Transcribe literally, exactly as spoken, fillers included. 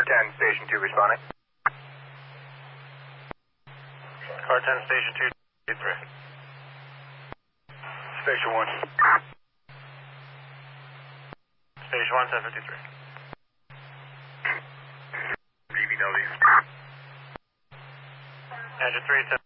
ten, Station two responding. Car ten, Station two, three. Station one. Station one, ten fifty-three. B B W. Engine three, ten.